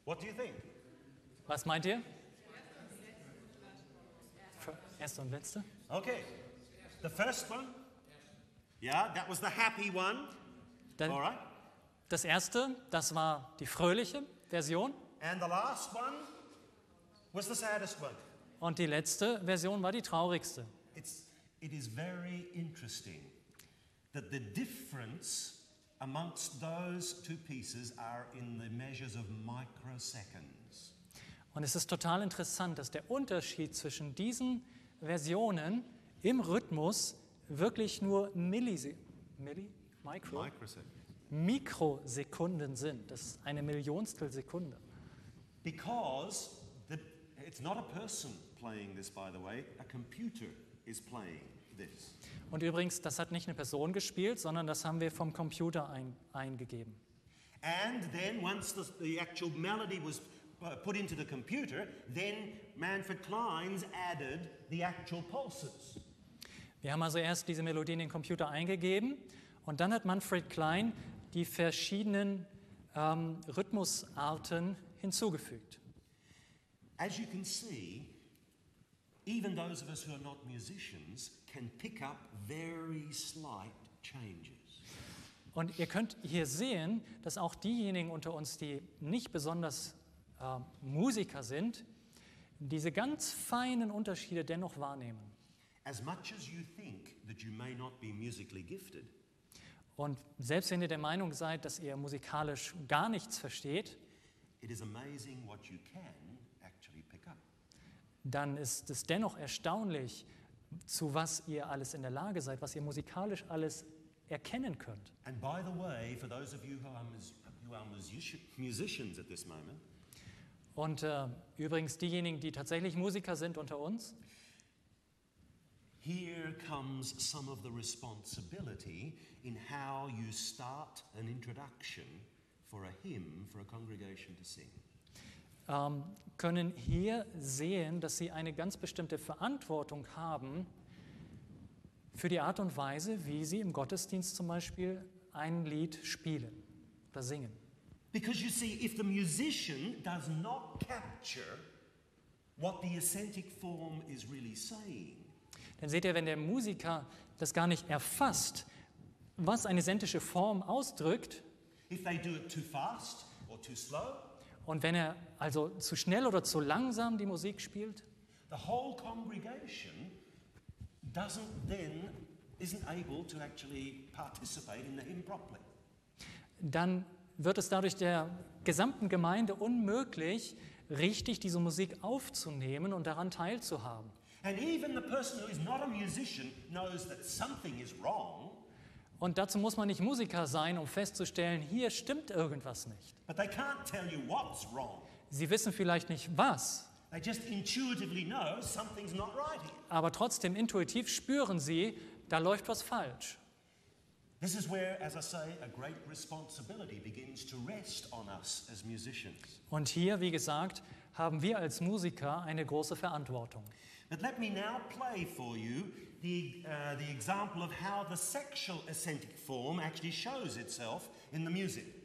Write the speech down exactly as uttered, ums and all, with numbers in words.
What do you think? Was meint ihr? Erste und letzte? Okay. The first one? Yeah, that was the happy one. Dann, All right. das erste, das war die fröhliche Version. And the last one was the saddest one. Und die letzte Version war die traurigste. It's, it is very interesting that the difference amongst those two pieces are in the measures of microseconds. Und es ist total interessant, dass der Unterschied zwischen diesen Versionen im Rhythmus wirklich nur Millise Milli? Micro? Microseconds. Mikrosekunden sind. Das ist eine Millionstel Sekunde. Because the, it's not a person playing this, by the way, a computer is playing this. Und übrigens, das hat nicht eine Person gespielt, sondern das haben wir vom Computer ein, eingegeben. And then once the, the actual melody was uh, put into the computer, then Manfred Kleins added the actual pulses. Wir haben also erst diese Melodie in den Computer eingegeben und dann hat Manfred Klein die verschiedenen ähm, Rhythmusarten hinzugefügt. As you can see, even those of us who are not musicians can pick up very slight changes. Und ihr könnt hier sehen, dass auch diejenigen unter uns, die nicht besonders äh, Musiker sind, diese ganz feinen Unterschiede dennoch wahrnehmen. As much as you think that you may not be musically gifted, Und selbst wenn ihr der Meinung seid, dass ihr musikalisch gar nichts versteht, it is amazing what you can actually pick up. dann ist es dennoch erstaunlich, zu was ihr alles in der Lage seid, was ihr musikalisch alles erkennen könnt. And by the way, for those of you who are, mus- who are musici- musicians at this moment, Und äh, übrigens diejenigen, die tatsächlich Musiker sind unter uns, here comes some of the responsibility in how you start an introduction for a hymn for a congregation to sing. ähm, können hier sehen, dass sie eine ganz bestimmte Verantwortung haben für die Art und Weise, wie sie im Gottesdienst zum Beispiel ein Lied spielen oder singen. Because you see, if the musician does not capture what the ascentic form is really saying, Denn seht ihr, wenn der Musiker das gar nicht erfasst, was eine sentische Form ausdrückt, if they do it too fast or too slow, und wenn er also zu schnell oder zu langsam die Musik spielt, the whole congregation doesn't then, isn't able to actually participate in the hymn properly. dann wird es dadurch der gesamten Gemeinde unmöglich, richtig diese Musik aufzunehmen und daran teilzuhaben. And even the person who is not a musician knows that something is wrong, Und dazu muss man nicht Musiker sein, um festzustellen, hier stimmt irgendwas nicht. but they can't tell you what's wrong. Sie wissen vielleicht nicht was, They just intuitively know something's not right here. aber trotzdem intuitiv spüren sie, da läuft was falsch. This is where, as I say, a great responsibility begins to rest on us as musicians. Und hier, wie gesagt, haben wir als Musiker eine große Verantwortung. But let me now play for you the, uh, the example of how the sexual ascentic form actually shows itself in the music.